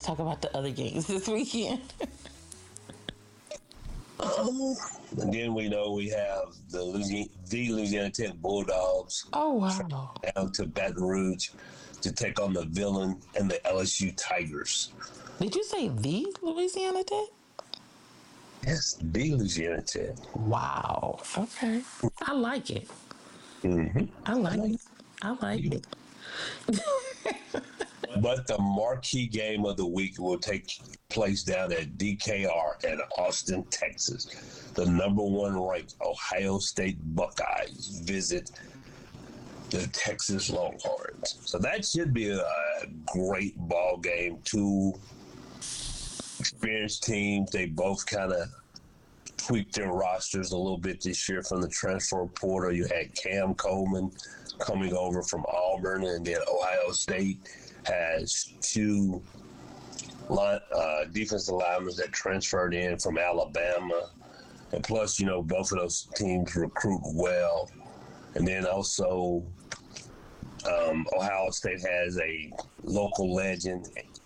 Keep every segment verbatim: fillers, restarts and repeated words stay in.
talk about the other games this weekend. Um, and then we know we have the Louisiana, the Louisiana Tech Bulldogs. Oh, wow. Down to Baton Rouge to take on the Villain and the L S U Tigers. Did you say the Louisiana Tech? Yes, the Louisiana Tech. Wow. Okay. I like it. Mm-hmm. I like it. I like it. But the marquee game of the week will take place down at D K R in Austin, Texas. The number one ranked Ohio State Buckeyes visit the Texas Longhorns. So that should be a great ball game. Two experienced teams. They both kind of tweaked their rosters a little bit this year from the transfer portal. You had Cam Coleman coming over from Auburn, and then Ohio State has two line, uh, defensive linemen that transferred in from Alabama. And plus, you know, both of those teams recruit well. And then also, um, Ohio State has a local legend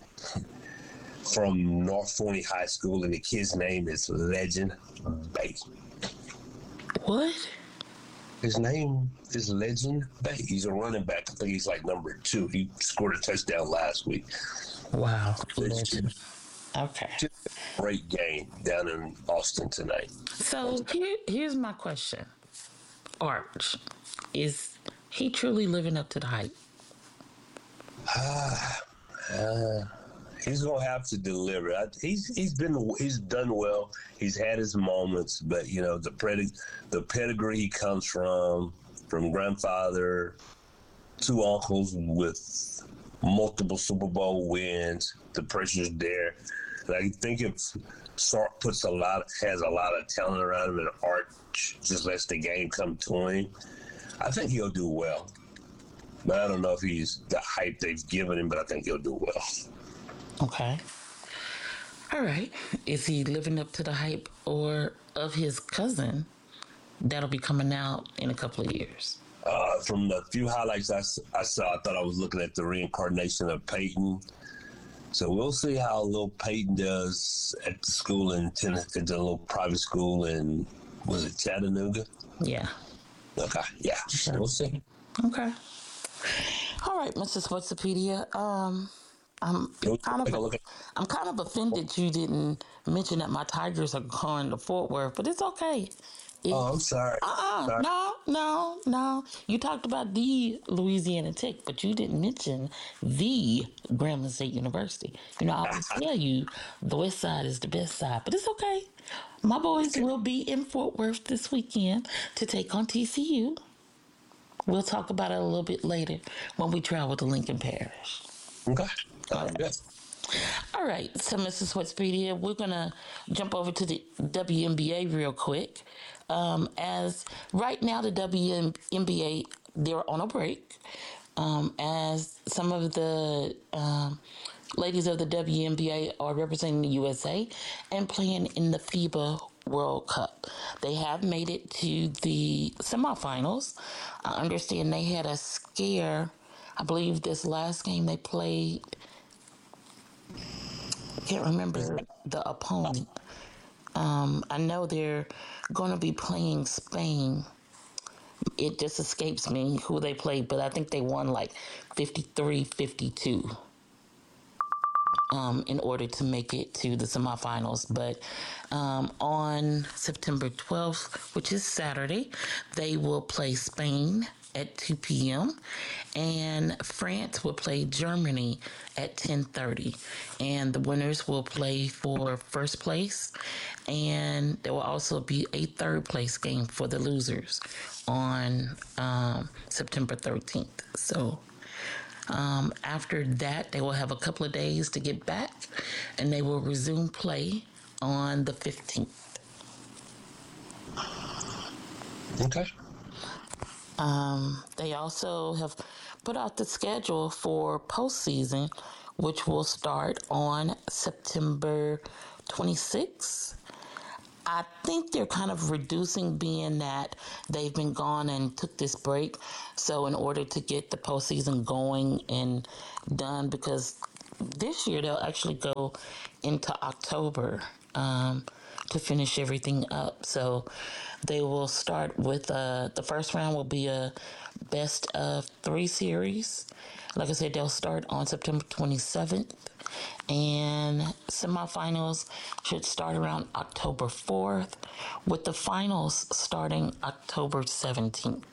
from North Forney High School, and the kid's name is Legend Bay. What? His name is Legend Bay. He's a running back. I think he's like number two. He scored a touchdown last week. Wow. Legend. Okay. Just a great game down in Austin tonight. So here, here's my question. Arch, is he truly living up to the hype? Ah, uh, he's gonna have to deliver. I, he's he's been he's done well. He's had his moments, but you know the pedig- the pedigree he comes from, from grandfather, two uncles with multiple Super Bowl wins. The pressure's there, and I think if Sark puts a lot, has a lot of talent around him, and Arch just lets the game come to him, I think he'll do well. But I don't know if he's the hype they've given him, but I think he'll do well. Okay. All right. Is he living up to the hype or of his cousin that'll be coming out in a couple of years? Uh, from the few highlights I, I saw, I thought I was looking at the reincarnation of Peyton. So we'll see how little Peyton does at the school in ten, at the little private school in, was it Chattanooga? Yeah. Okay. Yeah. Sure. We'll see. Okay. All right, Missus Whatsapedia. Um, I'm kind of I'm kind of offended you didn't mention that my Tigers are going to Fort Worth, but it's okay. It's, oh, I'm sorry. Uh-uh. sorry. No, no, no. You talked about the Louisiana Tech, but you didn't mention the Grambling State University. You know, I always tell you the West Side is the best side, but it's okay. My boys will be in Fort Worth this weekend to take on T C U. We'll talk about it a little bit later when we travel to Lincoln Parish. Okay. All right. Good. All right. So, Missus Whatsapedia, we're going to jump over to the W N B A real quick. Um, as right now, the W N B A, they're on a break. Um, as some of the um, ladies of the W N B A are representing the U S A and playing in the FIBA World Cup. They have made it to the semifinals. I understand they had a scare. I believe this last game they played, I can't remember the opponent. Um, I know they're going to be playing Spain. It just escapes me who they played, but I think they won like fifty-three fifty-two. Um, in order to make it to the semifinals. But um, on September twelfth, which is Saturday, they will play Spain at two p.m. and France will play Germany at ten thirty. And the winners will play for first place. And there will also be a third place game for the losers on um, September thirteenth. So Um, after that, they will have a couple of days to get back, and they will resume play on the fifteenth. Okay. Um, they also have put out the schedule for postseason, which will start on September twenty-sixth. I think they're kind of reducing, being that they've been gone and took this break. So in order to get the postseason going and done, because this year they'll actually go into October um, to finish everything up. So they will start with uh, the first round will be a best of three series. Like I said, they'll start on September twenty-seventh, and semifinals should start around October fourth, with the finals starting October seventeenth.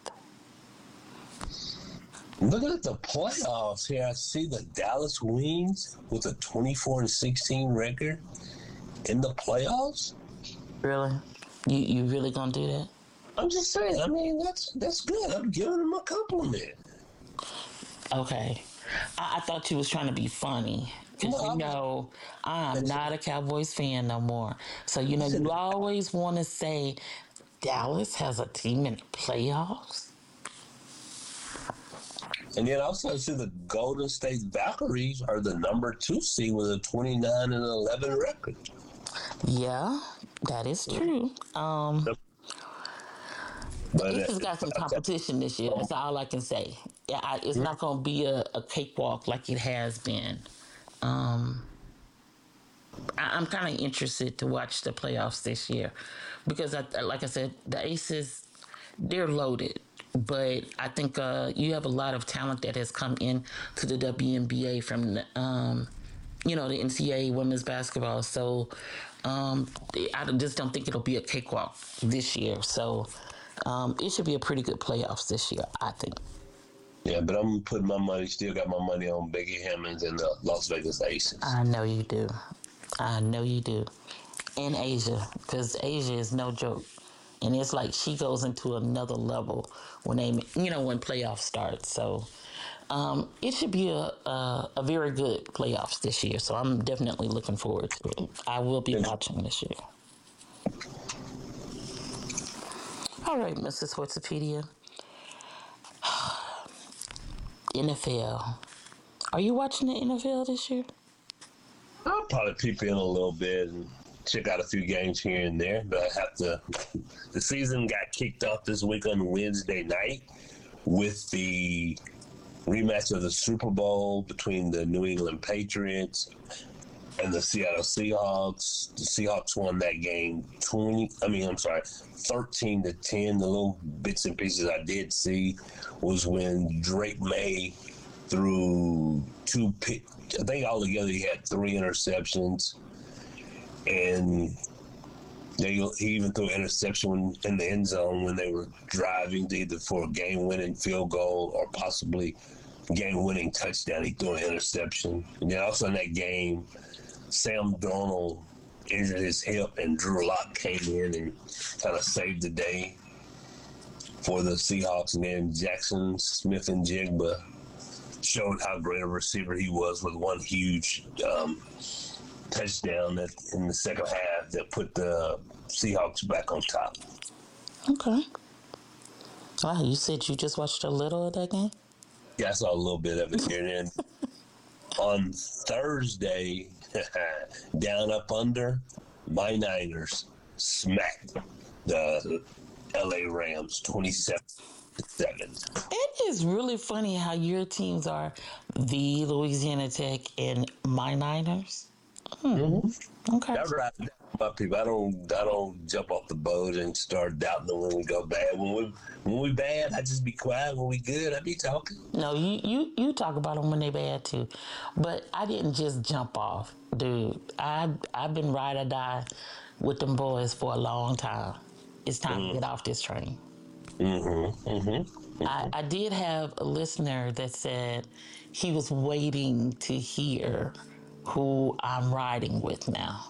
Looking at the playoffs here, I see the Dallas Wings with a twenty-four and sixteen record in the playoffs. Really? You you really gonna do that? I'm just saying. I mean, that's that's good. I'm giving them a compliment. Okay. I, I thought you was trying to be funny. Because No, you I'm- know, I'm not a Cowboys fan no more. So, you know, you always want to say Dallas has a team in the playoffs. And then also I see the Golden State Valkyries are the number two seed with a twenty-nine and eleven record. Yeah, that is true. Um, But the Aces uh, got some competition this year. That's all I can say. Yeah, I, it's not going to be a, a cakewalk like it has been. Um, I, I'm kind of interested to watch the playoffs this year because, I, like I said, the Aces, they're loaded. But I think uh, you have a lot of talent that has come in to the W N B A from, the, um, you know, the N C double A women's basketball. So um, I just don't think it'll be a cakewalk this year. So um, it should be a pretty good playoffs this year, I think. yeah, but I'm putting my money, still got my money on Becky Hammond and the Las Vegas Aces. I know you do. I know you do. And Asia, because Asia is no joke. And it's like she goes into another level when they, you know, when playoffs start. So um, it should be a, a a very good playoffs this year. So I'm definitely looking forward to it. I will be watching this year. All right, Missus Wikipedia. N F L. Are you watching the N F L this year? I'll probably peep in a little bit and check out a few games here and there, but I have to. The season got kicked off this week on Wednesday night with the rematch of the Super Bowl between the New England Patriots and the Seattle Seahawks. The Seahawks won that game twenty. I mean, I'm sorry, thirteen to ten. The little bits and pieces I did see was when Drake May threw two pick. I think altogether he had three interceptions, and they, he even threw an interception in the end zone when they were driving to either for a game-winning field goal or possibly game-winning touchdown. He threw an interception. And then also in that game, Sam Darnold injured his hip, and Drew Lock came in and kind of saved the day for the Seahawks. And then Jackson Smith and Jigba showed how great a receiver he was with one huge um, touchdown that in the second half that put the Seahawks back on top. Okay. Wow, you said you just watched a little of that game? Yeah, I saw a little bit of it here. And then on Thursday, down up under, my Niners smacked the L A Rams twenty-seven to seven. It is really funny how your teams are the Louisiana Tech and my Niners. Hmm. Mm-hmm. Okay. That's right. My people, I don't, I don't jump off the boat and start doubting them when we go bad. When we, when we bad, I just be quiet. When we good, I be talking. No, you, you, you talk about them when they bad too, but I didn't just jump off, dude. I I've been ride or die with them boys for a long time. It's time mm-hmm. to get off this train. Mm-hmm. Mm-hmm. I, I did have a listener that said he was waiting to hear who I'm riding with now.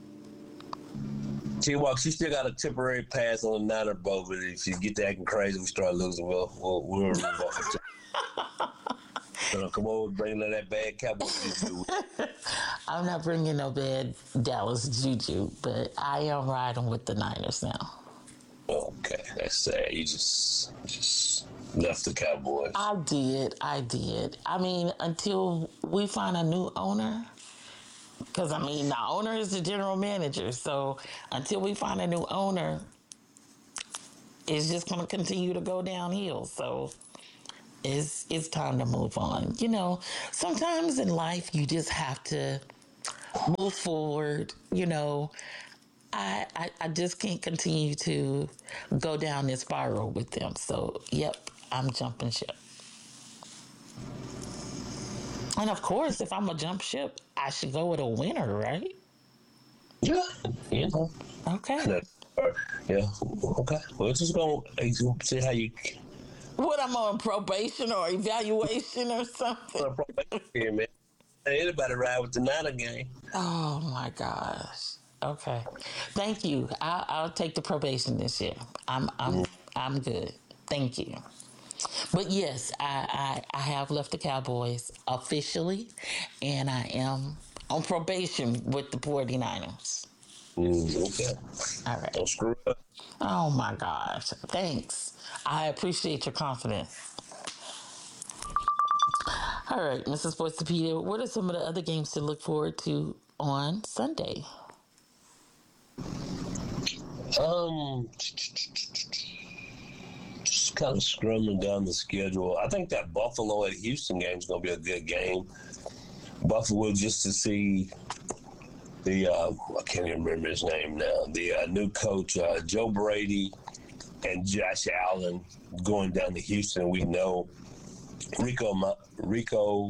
T-Walk, she still got a temporary pass on the Niner boat, but if you get to acting crazy, we start losing, we'll, we'll, we'll remove her. So come on, bring that bad cowboy juju. I'm not bringing no bad Dallas juju, but I am riding with the Niners now. Okay, that's sad. You just just left the Cowboys. I did. I did. I mean, until we find a new owner, because, I mean, the owner is the general manager. So until we find a new owner, it's just going to continue to go downhill. So it's it's time to move on. You know, sometimes in life you just have to move forward. You know, I, I I just can't continue to go down this spiral with them. So, yep, I'm jumping ship. And of course, if I'm a jump ship, I should go with a winner, right? Yeah, you know. Okay. That- Yeah. Okay. We're just gonna see how you. What, I'm on probation or evaluation or something? Here, man. Anybody ride with the Niner game? Oh my gosh. Okay. Thank you. I'll, I'll take the probation this year. I'm I'm I'm good. Thank you. But yes, I, I I have left the Cowboys officially, and I am on probation with the 49ers. Mm, okay. All right. Don't screw up. Oh my gosh. Thanks. I appreciate your confidence. All right, missus Boycepedia, what are some of the other games to look forward to on Sunday? Um, just kind of scrumming down the schedule. I think that Buffalo at Houston game is going to be a good game. Buffalo, just to see the uh, I can't even remember his name now. The uh, new coach, uh, Joe Brady, and Josh Allen going down to Houston. We know Rico Rico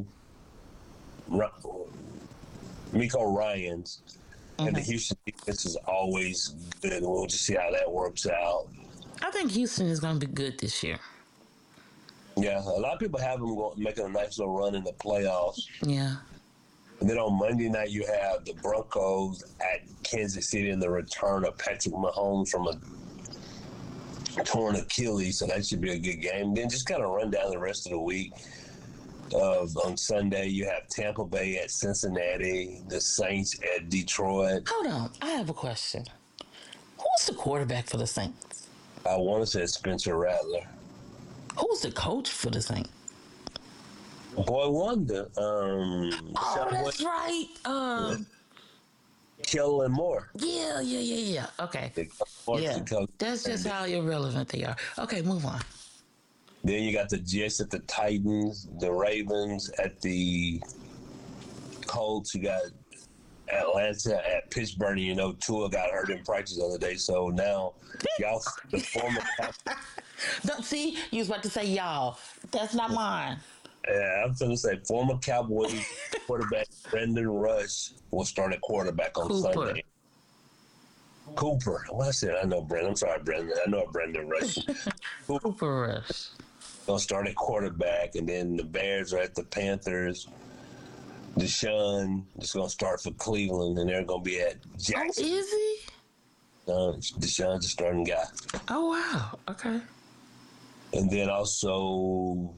Rico Ryans. Mm-hmm. And the Houston defense is always good. We'll just see how that works out. I think Houston is going to be good this year. Yeah, a lot of people have them going, making a nice little run in the playoffs. Yeah. And then on Monday night, you have the Broncos at Kansas City and the return of Patrick Mahomes from a torn Achilles. So that should be a good game. Then just kind of run down the rest of the week. Of on Sunday, you have Tampa Bay at Cincinnati, the Saints at Detroit. Hold on, I have a question. Who's the quarterback for the Saints? I want to say Spencer Rattler. Who's the coach for the Saints? Boy Wonder. Um, oh, that's Boy. right. Um, Kellen Moore. Yeah, yeah, yeah, yeah. Okay. Yeah, that's just how irrelevant they are. Okay, move on. Then you got the Jets at the Titans, the Ravens at the Colts. You got Atlanta at Pittsburgh. You know, Tua got hurt in practice the other day. So now, y'all, the former. Don't, see, you was about to say y'all. That's not mine. Yeah, I'm going to say former Cowboys quarterback Brendan Rush will start at quarterback on Cooper. Sunday. Cooper. What I said, I know Brendan. I'm sorry, Brendan. I know Brendan Rush. Cooper, Cooper Rush. Gonna start at quarterback, and then the Bears are at the Panthers. Deshaun is gonna start for Cleveland, and they're gonna be at Jackson. Oh, is he? Uh, Deshaun's a starting guy. Oh wow, okay. And then also,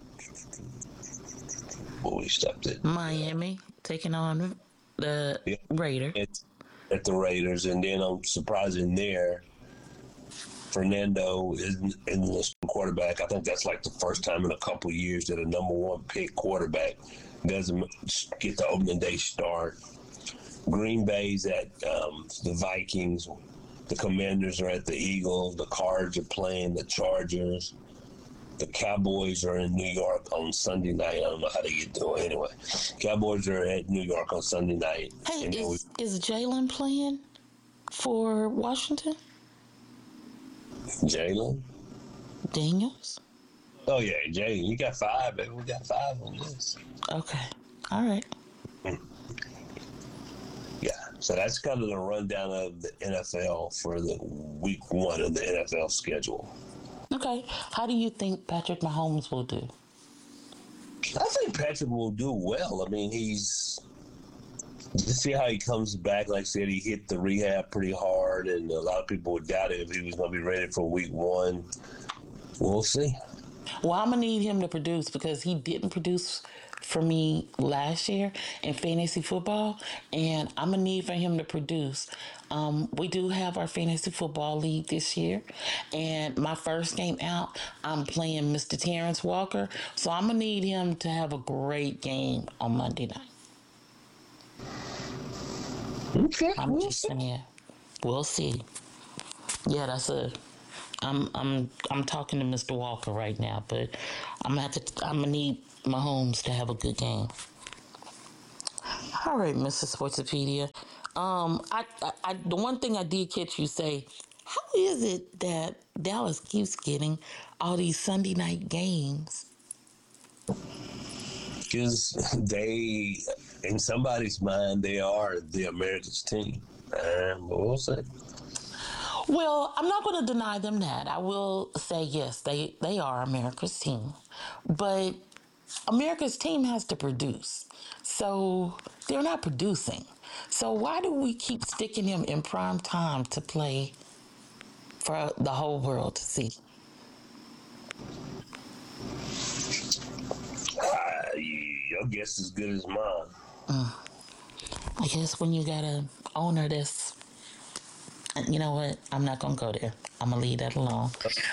what we stepped it. Miami taking on the yeah. Raiders. It's at the Raiders, and then I'm surprising there. Fernando is in the quarterback. I think that's like the first time in a couple of years that a number one pick quarterback doesn't get the opening day start. Green Bay's at um, the Vikings. The Commanders are at the Eagles. The Cards are playing the Chargers. The Cowboys are in New York on Sunday night. I don't know how they get to it anyway. Cowboys are at New York on Sunday night. Hey, is, we, is Jalen playing for Washington? Jalen Daniels. Oh yeah, Jalen. You got five, baby. We got five on this. Okay. All right. Yeah. So that's kind of the rundown of the N F L for the week one of the N F L schedule. Okay. How do you think Patrick Mahomes will do? I think Patrick will do well. I mean, he's. Just see how he comes back. Like I said, he hit the rehab pretty hard, and a lot of people would doubt it if he was going to be ready for week one. We'll see. Well, I'm going to need him to produce because he didn't produce for me last year in fantasy football, and I'm going to need for him to produce. Um, we do have our fantasy football league this year, and my first game out, I'm playing Mister Terrence Walker, so I'm going to need him to have a great game on Monday night. Okay. I'm just saying. We'll see. Yeah, that's a I'm I'm I'm talking to Mister Walker right now, but I'm gonna have to. I'm gonna need Mahomes to have a good game. All right, Missus Sportsopedia. Um, I, I, I the one thing I did catch you say. How is it that Dallas keeps getting all these Sunday night games? Because they, in somebody's mind, they are the America's team. Uh, but we'll see. Well, I'm not going to deny them that. I will say, yes, they, they are America's team. But America's team has to produce. So they're not producing. So why do we keep sticking them in prime time to play for the whole world to see? Uh, your guess is as good as mine. Mm. I guess when you got an owner that's, you know what? I'm not going to go there. I'm going to leave that alone.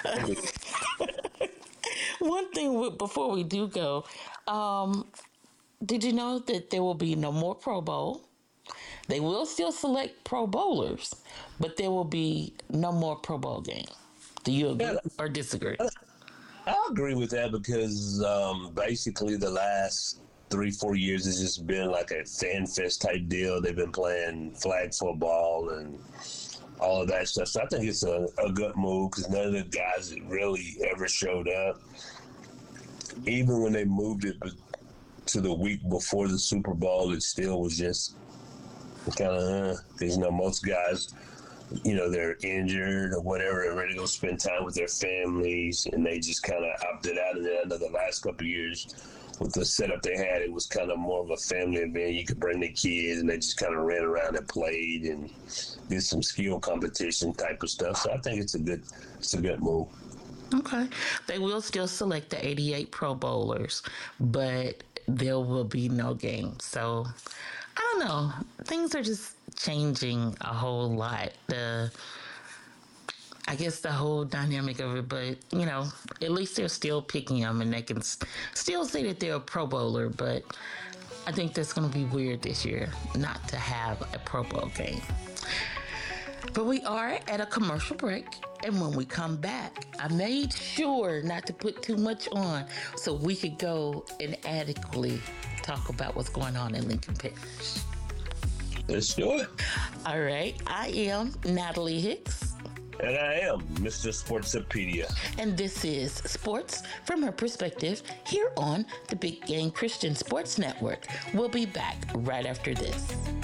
One thing before we do go, um, did you know that there will be no more Pro Bowl? They will still select Pro Bowlers, but there will be no more Pro Bowl game. Do you agree yeah, or disagree? I agree with that because um, basically the last three, four years has just been like a fan fest type deal. They've been playing flag football and all of that stuff. So I think it's a, a good move because none of the guys that really ever showed up, even when they moved it to the week before the Super Bowl, it still was just kind of, uh, because, you know, most guys, you know, they're injured or whatever, they're ready to go spend time with their families, and they just kind of opted out of that. The last couple of years, with the setup they had, it was kind of more of a family event. You could bring the kids, and they just kind of ran around and played and did some skill competition type of stuff. So I think it's a good, it's a good move. Okay. They will still select the eighty-eight Pro Bowlers, but there will be no game. So I don't know. Things are just changing a whole lot. The, I guess the whole dynamic of it, but, you know, at least they're still picking them and they can still say that they're a Pro Bowler, but I think that's going to be weird this year not to have a Pro Bowl game. But we are at a commercial break, and when we come back, I made sure not to put too much on so we could go and adequately talk about what's going on in Lincoln Parish. Let's do it. All right. I am Natalie Hicks. And I am Mister Sportsopedia. And this is Sports from Her Perspective here on the Big Game Christian Sports Network. We'll be back right after this.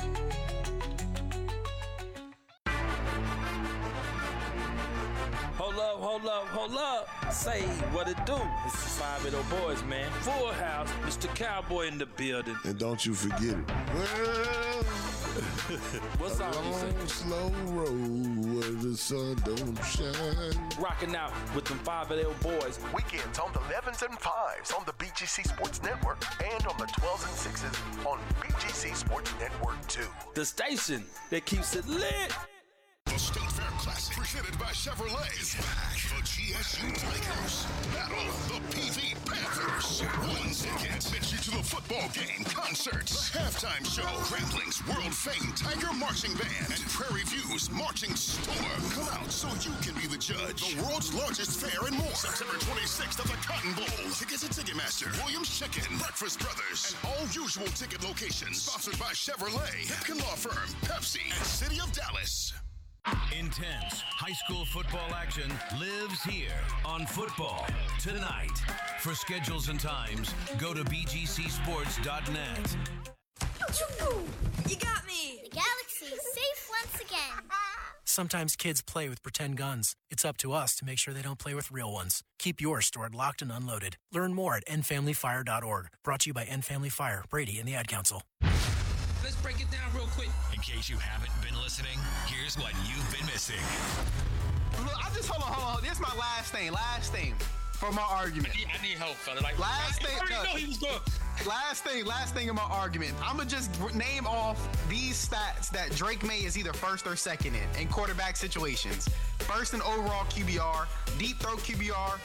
Hold up, hold up, hold up. Say what it do. It's the five eighty Boys, man. Full house, Mister Cowboy in the building. And don't you forget it. Well, what's up, long, slow road where the sun don't shine. Rocking out with them five eighty Boys. Weekends on the elevens and fives on the B G C Sports Network and on the twelves and sixes on B G C Sports Network two. The station that keeps it lit. The State Fair Classic, presented by Chevrolet, is back. The G S U Tigers battle the P V Panthers. One second, takes you to the football game, concerts, the halftime show, Grambling's world-famed Tiger Marching Band, and Prairie View's Marching Storm. Come out so you can be the judge. The world's largest fair and more. September twenty-sixth at the Cotton Bowl. Tickets at Ticketmaster, Williams Chicken, Breakfast Brothers, and all usual ticket locations. Sponsored by Chevrolet, Hipkin Law Firm, Pepsi, and City of Dallas. Intense high school football action lives here on Football Tonight. For schedules and times, go to b g c sports dot net. You got me! The galaxy is safe once again. Sometimes kids play with pretend guns. It's up to us to make sure they don't play with real ones. Keep yours stored locked and unloaded. Learn more at end family fire dot org. Brought to you by End Family Fire, Brady, and the Ad Council. Let's break it down real quick. In case you haven't been listening, here's what you've been missing. Look, I just, hold on, hold on. This is my last thing, last thing for my argument. I need, I need help, fella. Like, last I, thing. I already know he was going. Last thing, last thing in my argument. I'm going to just name off these stats that Drake May is either first or second in, in quarterback situations. First in overall Q B R, deep throw Q B R. I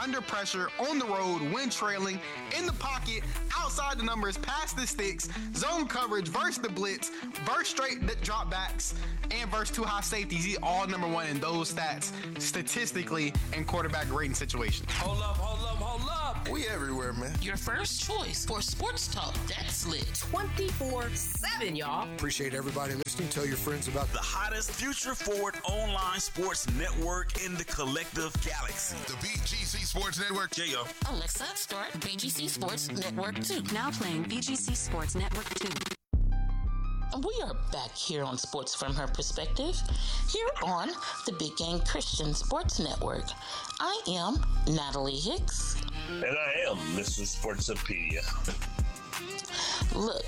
under pressure, on the road, when trailing, in the pocket, outside the numbers, past the sticks, zone coverage, versus the blitz, versus straight dropbacks, and versus two high safeties. He's all number one in those stats statistically in quarterback rating situations. Hold up, hold up, hold up. We everywhere, man. Your first choice for sports talk that's lit. twenty-four seven, y'all. Appreciate everybody listening. Tell your friends about the hottest future forward online sports network in the collective galaxy. The B G C Sports Network. J O. Alexa, start B G C Sports Network two. Now playing B G C Sports Network two. We are back here on Sports From Her Perspective, here on the Big Game Christian Sports Network. I am Natalie Hicks. And I am Mister Sportsopedia. Look,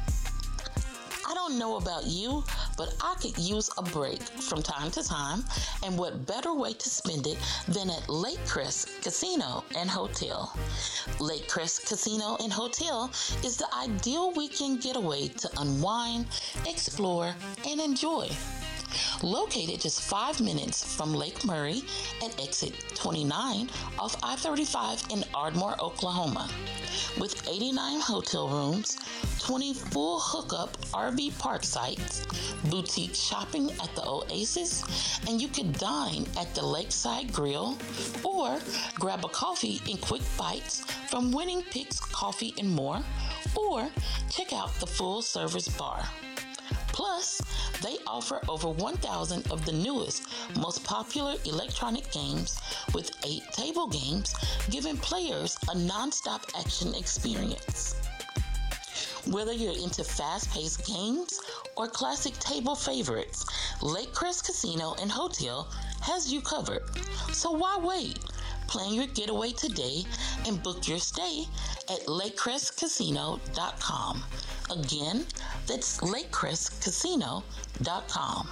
I don't know about you, but I could use a break from time to time, and what better way to spend it than at Lake Crest Casino and Hotel. Lake Crest Casino and Hotel is the ideal weekend getaway to unwind, explore, and enjoy. Located just five minutes from Lake Murray and exit twenty-nine off I thirty-five in Ardmore, Oklahoma. With eighty-nine hotel rooms, twenty full hookup R V park sites, boutique shopping at the Oasis, and you could dine at the Lakeside Grill or grab a coffee in quick bites from Winning Picks Coffee and More, or check out the full service bar. Plus, they offer over one thousand of the newest, most popular electronic games with eight table games, giving players a non-stop action experience. Whether you're into fast-paced games or classic table favorites, Lake Crest Casino and Hotel has you covered. So why wait? Plan your getaway today and book your stay at lake crest casino dot com. Again, that's lake crest casino dot com.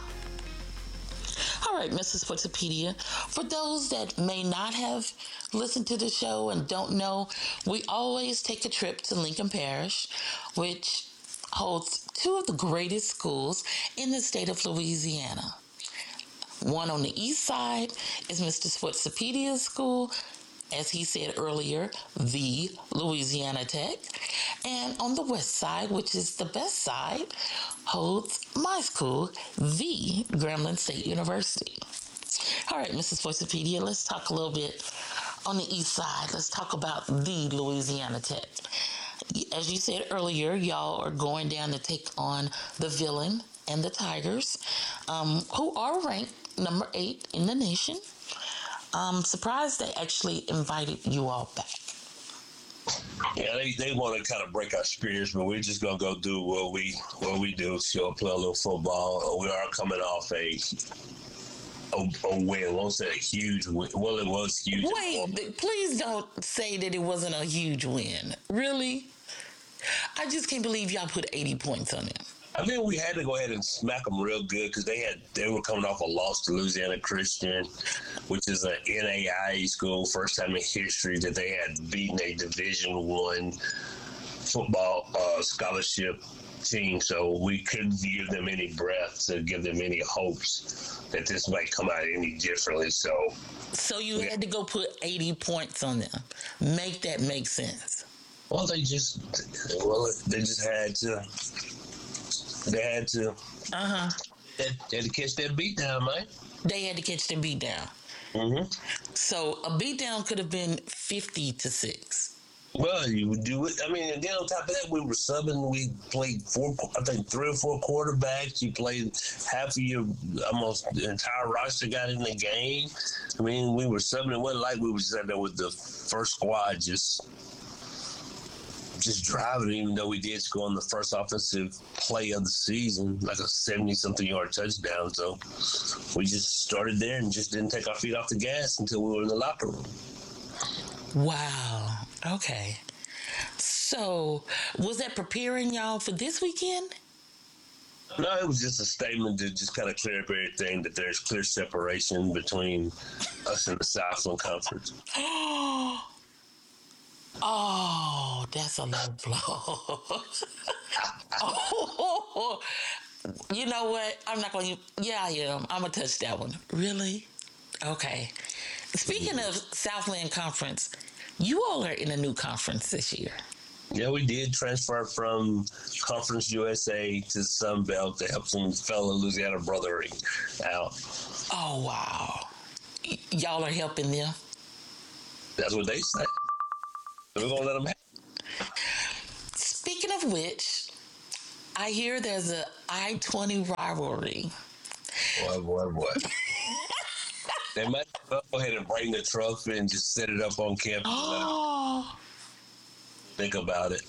All right, Missus Sportsopedia, for those that may not have listened to the show and don't know, we always take a trip to Lincoln Parish, which holds two of the greatest schools in the state of Louisiana. One on the east side is Mister Sportsopedia's school, as he said earlier, the Louisiana Tech. And on the west side, which is the best side, holds my school, the Grambling State University. All right, Missus Sportsopedia, let's talk a little bit on the east side. Let's talk about the Louisiana Tech. As you said earlier, y'all are going down to take on the Villain and the Tigers, um, who are ranked number eight in the nation. I'm surprised they actually invited you all back. Yeah, they, they want to kind of break our spirits, but we're just gonna go do what we what we do. So play a little football. We are coming off a a, a win. I won't say a huge win. Well, it was huge. Wait, please don't say that it wasn't a huge win. Really? I just can't believe y'all put eighty points on them. I mean, we had to go ahead and smack them real good because they had they were coming off a loss to Louisiana Christian, which is an N A I A school, first time in history that they had beaten a Division One football uh, scholarship team. So we couldn't give them any breath to give them any hopes that this might come out any differently. So, so you yeah. had to go put eighty points on them. Make that make sense. Well, they just well they just had to. They had to. Uh huh. They, they had to catch that beat down, man. They had to catch the beat down. Mm-hmm. So a beat down could have been fifty to six. Well, you would do it. I mean, and then on top of that, we were subbing. We played four, I think three or four quarterbacks. You played half of your, almost the entire roster got in the game. I mean, we were subbing. It wasn't like we were sitting there with the first squad just. Just driving, even though we did score on the first offensive play of the season, like a seventy-something yard touchdown. So we just started there and just didn't take our feet off the gas until we were in the locker room. Wow. Okay. So was that preparing y'all for this weekend? No, it was just a statement to just kind of clear up everything, that there's clear separation between us and the Southland Conference. Oh, that's a low blow. oh, you know what? I'm not going to, yeah, I am. I'm going to touch that one. Really? Okay. Speaking of Southland Conference, you all are in a new conference this year. Yeah, we did transfer from Conference U S A to Sun Belt to help some fellow Louisiana brothering out. Oh, wow. Y- y'all are helping them? That's what they say. We're going to let them have it. Speaking of which, I hear there's a I twenty rivalry. Boy, boy, boy. They might go ahead and bring the trophy and just set it up on campus. Oh. Think about it.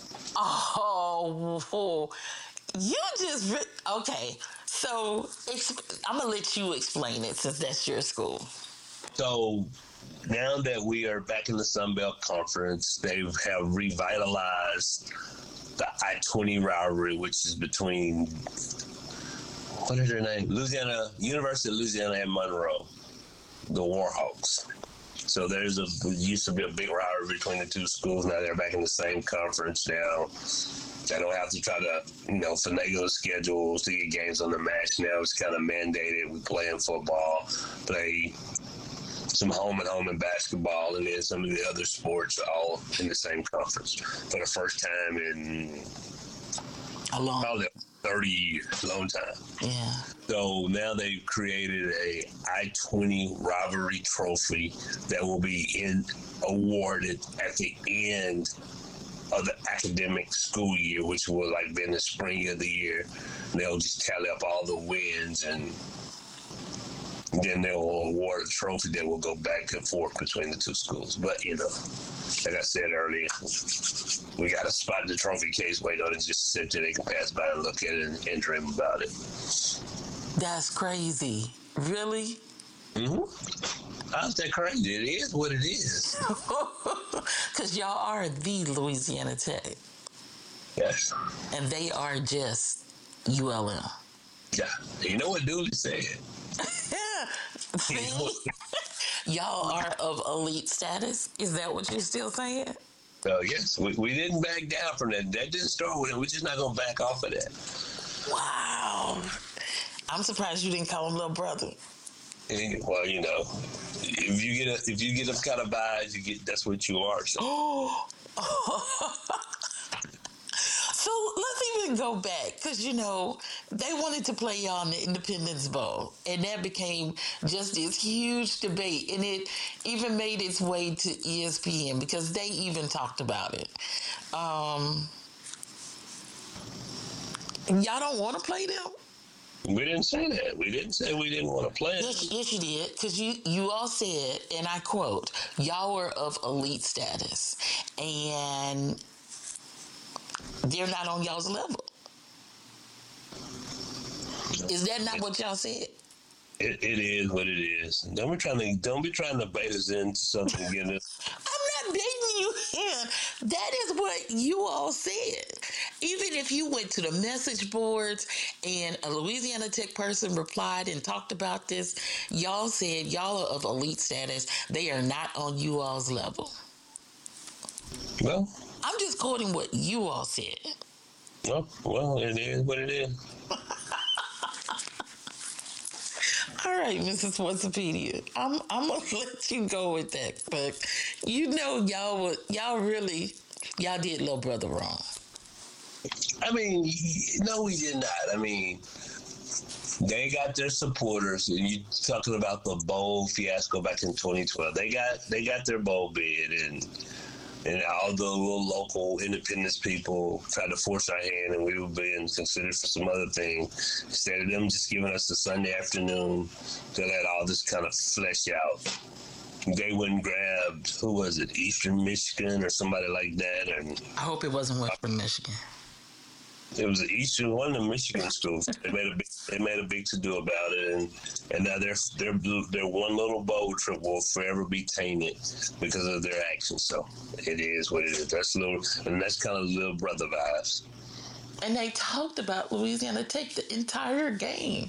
Oh, you just re- okay. So exp- I'm gonna let you explain it since that's your school. So now that we are back in the Sun Belt Conference, they have revitalized the I twenty rivalry, which is between what is their name? Louisiana University of Louisiana and Monroe, the Warhawks. So there's a used to be a big rivalry between the two schools. Now they're back in the same conference now. They don't have to try to, you know, finagle the schedules to get games on the match. Now it's kind of mandated. We play in football, play some home and home in basketball, and then some of the other sports all in the same conference for the first time in a long, probably thirty years, long time. Yeah. So now they've created a I twenty rivalry trophy that will be in awarded at the end of the academic school year, which will like be in the spring of the year. They'll just tally up all the wins, and then they'll award a trophy that will go back and forth between the two schools. But, you know, like I said earlier, we got a spot in the trophy case waiting on it just sit there. They can pass by and look at it and, and dream about it. That's crazy. Really? Mm-hmm. How's that crazy? It is what it is. Because y'all are the Louisiana Tech. Yes. And they are just U L M. Yeah. You know what Dooley said? See? Y'all are of elite status? Is that what you're still saying? Uh, yes. We, we didn't back down from that. That didn't start with it. We're just not going to back off of that. Wow. I'm surprised you didn't call him little brother. Well, you know, if you get a, if you get them kind of vibes, you get that's what you are. So. Oh. So let's even go back, because, you know, they wanted to play y'all in the Independence Bowl, and that became just this huge debate, and it even made its way to E S P N because they even talked about it. Um, y'all don't want to play them? We didn't say that. We didn't say we didn't want to play it. Yes, yes, you did, because you, you all said, and I quote, y'all were of elite status, and they're not on y'all's level. Is that not what y'all said? It, it is what it is. Don't be trying to don't be trying to bait us into something. Getting us. I'm not baiting you in. That is what you all said. Even if you went to the message boards and a Louisiana Tech person replied and talked about this, y'all said y'all are of elite status. They are not on you all's level. Well, I'm just quoting what you all said. Well, well, it is what it is. All right, Missus Wikipedia. I'm I'm gonna let you go with that, but you know y'all were y'all really y'all did little brother wrong. I mean, no, we did not. I mean, they got their supporters, and you talking about the bowl fiasco back in twenty twelve. They got they got their bowl bid, and and all the little local independence people tried to force our hand, and we were being considered for some other thing. Instead of them just giving us the Sunday afternoon to let all this kind of flesh out, they went and grabbed, who was it, Eastern Michigan or somebody like that. And I hope it wasn't Western Michigan. It was the Eastern, one of the Michigan schools. They made a big, they made a big to do about it, and and now their their their one little bowl trip will forever be tainted because of their actions. So it is what it is. That's little, and that's kind of little brother vibes. And they talked about Louisiana Tech the entire game,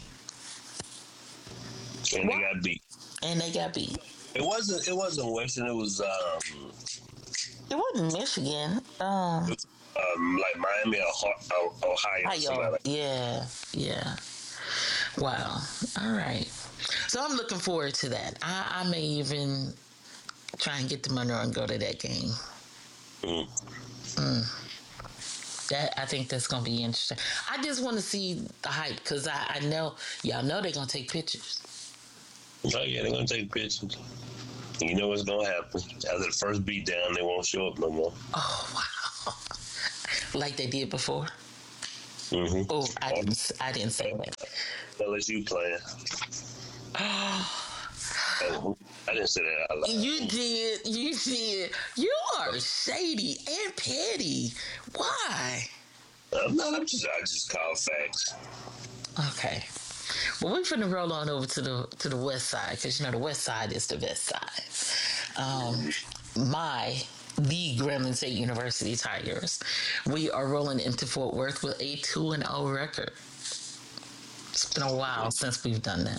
and they got beat. And they got beat. It wasn't. It wasn't Western. It was. Um, it wasn't Michigan. Um, it was, Um, like Miami or Ohio. Ohio. Like yeah, yeah. Wow. All right. So I'm looking forward to that. I, I may even try and get to Monroe and go to that game. Mm. Mm. That I think that's gonna be interesting. I just want to see the hype because I, I know y'all know they're gonna take pictures. Oh yeah, they're gonna take pictures. You know what's gonna happen after the first beat down? They won't show up no more. Oh wow! Like they did before. Mm-hmm. Oh, I didn't. I didn't say that. L S U playing. I didn't say that out loud. You did. You did. You are shady and petty. Why? I'm not. I'm just. I just call facts. Okay. Well, we're finna roll on over to the to the west side because you know the west side is the best side. Um, my the Grambling State University Tigers. We are rolling into Fort Worth with a two and zero record. It's been a while since we've done that.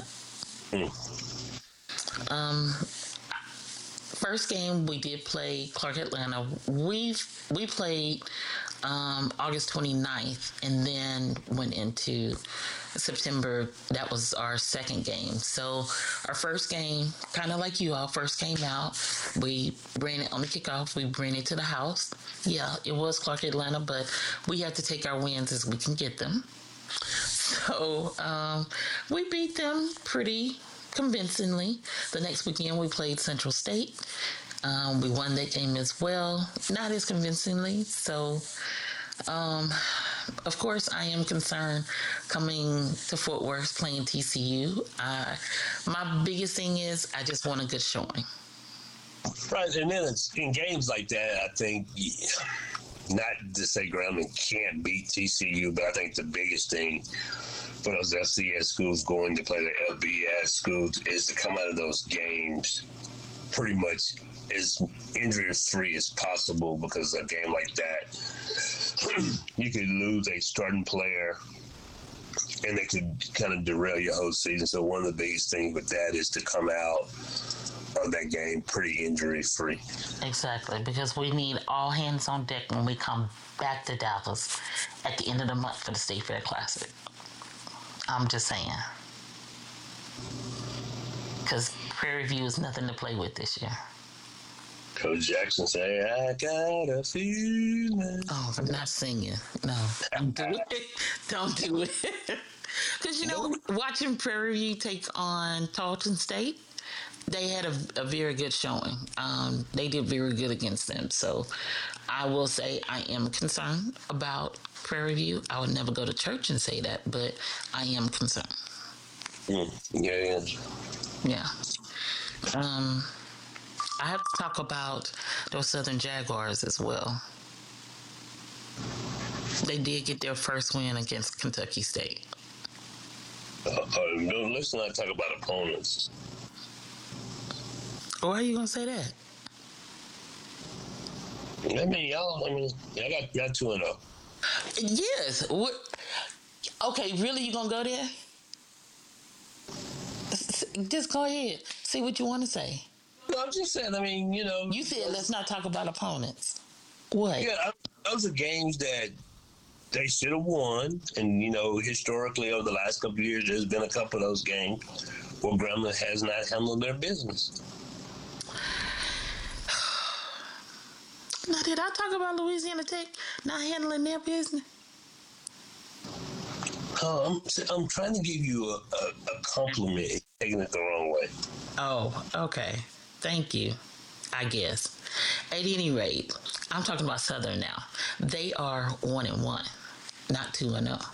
Mm. Um. First game we did play Clark Atlanta. We we played um, August twenty-ninth and then went into September. That was our second game. So our first game, kind of like you all, first came out. We ran it on the kickoff. We ran it to the house. Yeah, it was Clark Atlanta, but we had to take our wins as we can get them. So um, we beat them pretty convincingly. The next weekend we played Central State. Um, we won that game as well, not as convincingly. So, um, of course, I am concerned coming to Fort Worth playing T C U. Uh, my biggest thing is I just want a good showing. Right, and then it's, in games like that, I think, yeah, not to say Grambling can't beat T C U, but I think the biggest thing for those F C S schools going to play the F B S schools is to come out of those games pretty much as injury-free as possible, because a game like that, you could lose a starting player and it could kind of derail your whole season. So one of the biggest things with that is to come out of that game pretty injury-free. Exactly, because we need all hands on deck when we come back to Dallas at the end of the month for the State Fair Classic. I'm just saying. Because Prairie View is nothing to play with this year. Coach Jackson say, I got a feeling. Oh, I'm not singing. No, don't do it. Don't do it. Because, you know, watching Prairie View take on Tarleton State, they had a, a very good showing. Um, they did very good against them. So I will say I am concerned about Prairie View. I would never go to church and say that, but I am concerned. Mm, yeah, yeah. Yeah. Um, I have to talk about those Southern Jaguars as well. They did get their first win against Kentucky State. Uh, uh, no, let's not talk about opponents. Why are you gonna say that? I mean, y'all. I mean, y'all got y'all two and zero. Yes. What? Okay, really? You gonna go there? Just go ahead. See what you want to say. No, I'm just saying. I mean, you know. You said let's not talk about opponents. What? Yeah, those are games that they should have won, and you know, historically over the last couple of years, there's been a couple of those games where Grambling has not handled their business. Now, did I talk about Louisiana Tech not handling their business? Oh, I'm, I'm trying to give you a, a, a compliment, taking it the wrong way. Oh, okay. Thank you, I guess. At any rate, I'm talking about Southern now. They are one and one, not two and zero.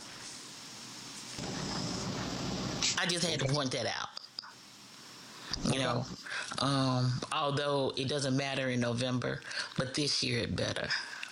I just had to point that out. You know, um, although it doesn't matter in November, but this year it better.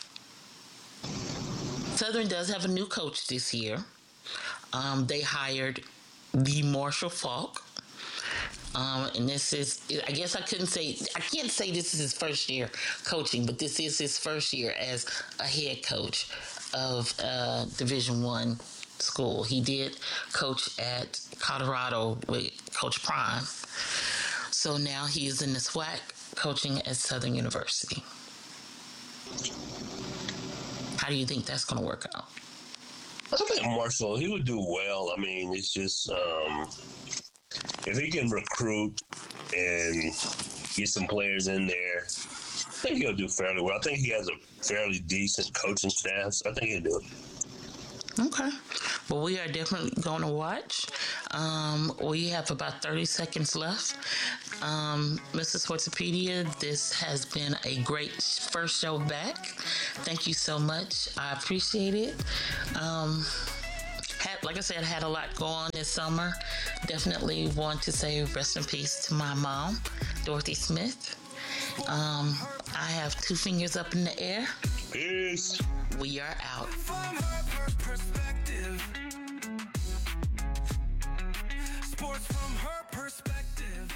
Southern does have a new coach this year. Um, they hired the Marshall Falk. Um, and this is, I guess I couldn't say, I can't say this is his first year coaching, but this is his first year as a head coach of uh, Division One school. He did coach at Colorado with Coach Prime. So now he is in the SWAC coaching at Southern University. How do you think that's going to work out? I think Marshall, he would do well. I mean, it's just um, if he can recruit and get some players in there, I think he'll do fairly well. I think he has a fairly decent coaching staff, so I think he'll do it. Okay. Well, we are definitely going to watch. Um, we have about thirty seconds left. Um, Missus Sportsopedia, this has been a great first show back. Thank you so much. I appreciate it. Um, had, like I said, I had a lot going on this summer. Definitely want to say rest in peace to my mom, Dorothy Smith. Um, I have two fingers up in the air. Peace. We are out. Sports from her perspective.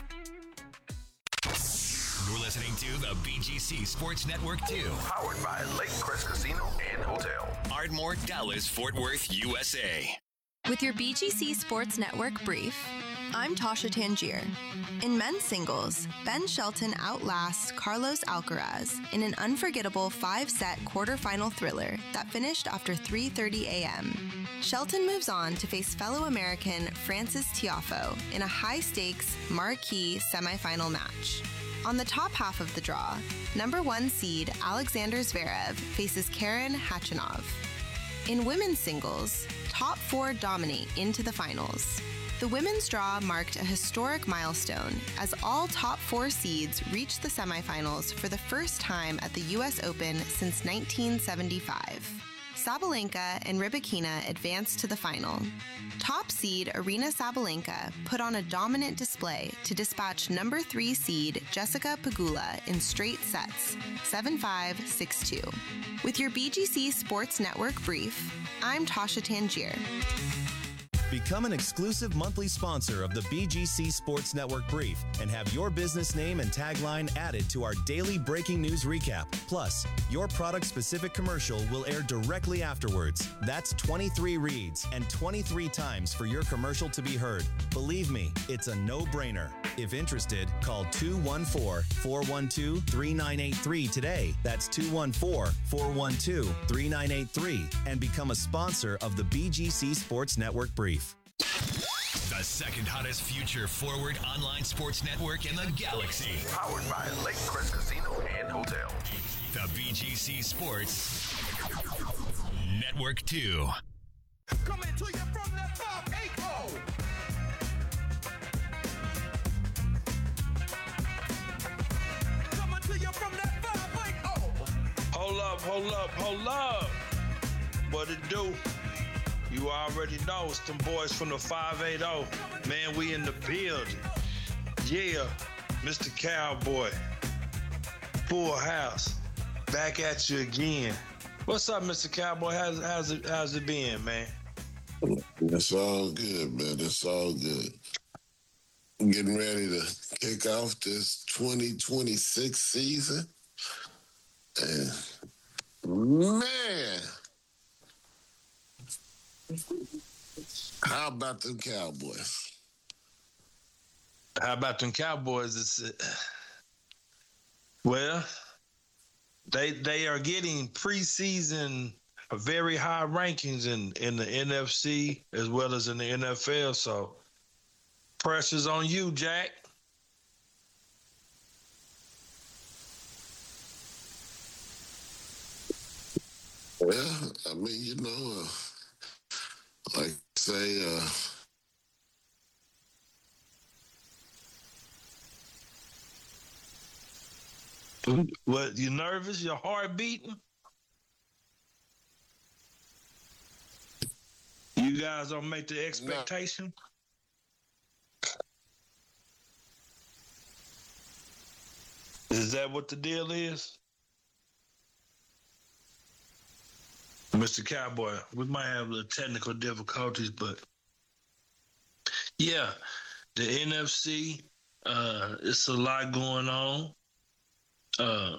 You're listening to the B G C Sports Network two. Powered by Lake Crest Casino and Hotel. Ardmore, Dallas, Fort Worth, U S A. With your B G C Sports Network brief, I'm Tasha Tangier. In men's singles, Ben Shelton outlasts Carlos Alcaraz in an unforgettable five-set quarterfinal thriller that finished after three thirty a.m. Shelton moves on to face fellow American Frances Tiafoe in a high-stakes, marquee semifinal match. On the top half of the draw, number one seed Alexander Zverev faces Karen Khachanov. In women's singles, top four dominate into the finals. The women's draw marked a historic milestone as all top four seeds reached the semifinals for the first time at the U S Open since nineteen seventy-five. Sabalenka and Rybakina advanced to the final. Top seed Aryna Sabalenka put on a dominant display to dispatch number three seed Jessica Pegula in straight sets, seven five, six two. With your B G C Sports Network brief, I'm Tasha Tangier. Become an exclusive monthly sponsor of the B G C Sports Network Brief and have your business name and tagline added to our daily breaking news recap. Plus, your product-specific commercial will air directly afterwards. That's twenty-three reads and twenty-three times for your commercial to be heard. Believe me, it's a no-brainer. If interested, call two one four, four one two, three nine eight three today. That's two one four, four one two, three nine eight three and become a sponsor of the B G C Sports Network Brief. The second hottest future forward online sports network in the galaxy. Powered by Lake Crest Casino and Hotel. The B G C Sports Network two. Coming to you from the top eight oh. Coming to you from that five eight oh. Hold up, hold up, hold up. What it do? You already know it's them boys from the five eighty. Man, we in the building. Yeah, Mister Cowboy. Full house. Back at you again. What's up, Mister Cowboy? How's, how's, it, how's it been, man? It's all good, man. It's all good. I'm getting ready to kick off this twenty twenty-six season. And, man, how about them Cowboys? How about them Cowboys? It's, uh, well, they they are getting preseason very high rankings in, in the N F C as well as in the N F L. So pressure's on you, Jack. Well, I mean, you know, uh, like say, uh, what, you nervous? Your heart beating? You guys don't make the expectation? No. Is that what the deal is? Mister Cowboy, we might have a little technical difficulties, but yeah, the N F C, uh, it's a lot going on. Uh,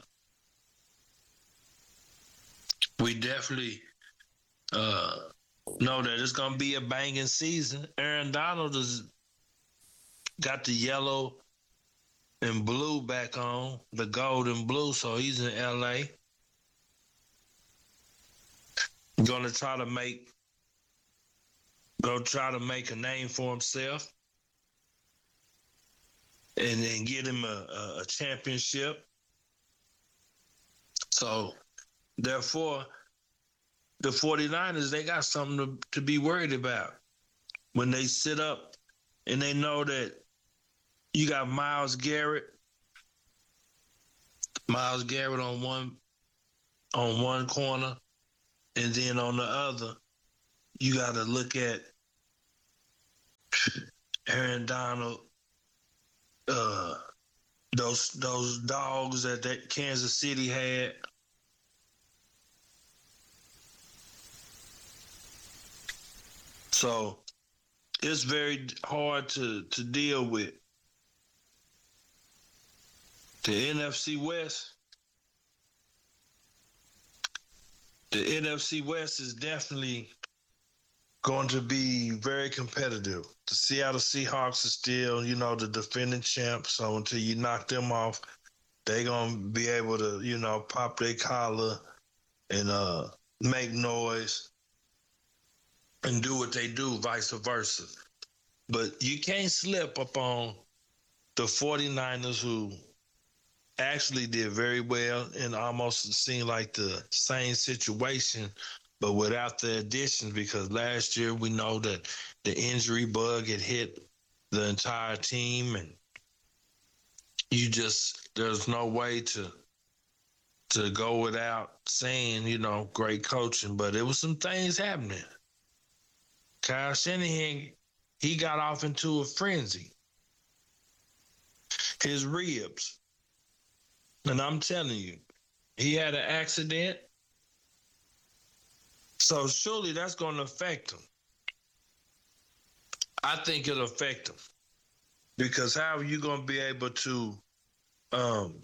we definitely uh, know that it's going to be a banging season. Aaron Donald has got the yellow and blue back on, the gold and blue, so he's in L A. Going to try to make go try to make a name for himself, and then get him a, a championship. So, therefore, the 49ers, they got something to, to be worried about. When they sit up and they know that you got Myles Garrett, Myles Garrett on one on one corner, and then on the other, you got to look at Aaron Donald, uh, those those dogs that, that Kansas City had. So it's very hard to, to deal with. The N F C West, the N F C West is definitely going to be very competitive. The Seattle Seahawks are still, you know, the defending champs. So until you knock them off, they're going to be able to, you know, pop their collar and uh, make noise and do what they do, vice versa. But you can't slip up on the 49ers, who actually did very well and almost seemed like the same situation, but without the additions, because last year we know that the injury bug had hit the entire team, and you just, there's no way to to go without saying, you know, great coaching. But it was some things happening. Kyle Shanahan, he got off into a frenzy. His ribs. And I'm telling you, he had an accident. So surely that's going to affect him. I think it'll affect him. Because how are you going to be able to um,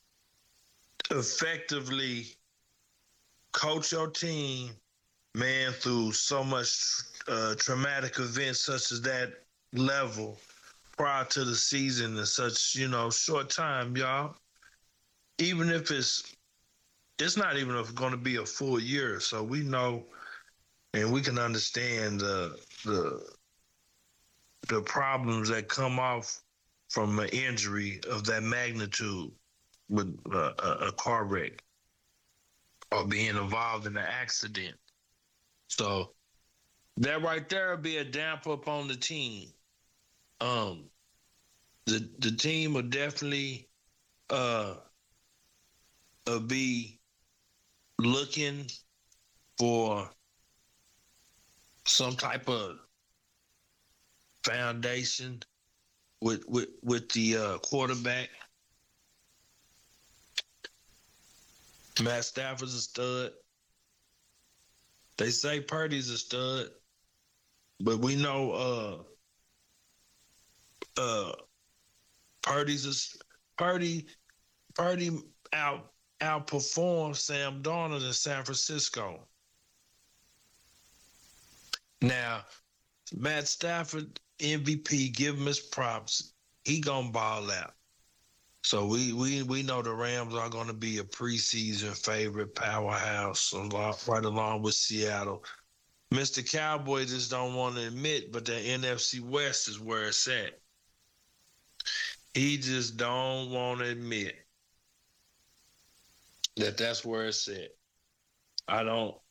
effectively coach your team, man, through so much uh, traumatic events such as that level prior to the season in such, you know, short time, y'all? Even if it's, it's not even going to be a full year. So we know and we can understand the the the problems that come off from an injury of that magnitude with uh, a, a car wreck or being involved in an accident. So that right there will be a damper upon the team. Um, the the team will definitely uh, uh be looking for some type of foundation with with with the uh, quarterback. Matt Stafford's a stud. They say Purdy's a stud, but we know uh, uh, Purdy's a Purdy. Purdy out outperformed Sam Darnold in San Francisco. Now, Matt Stafford, M V P, give him his props. He gonna ball out. So we we we know the Rams are gonna be a preseason favorite powerhouse, right along with Seattle. Mister Cowboy just don't want to admit, but the N F C West is where it's at. He just don't want to admit that that's where it's at. I don't.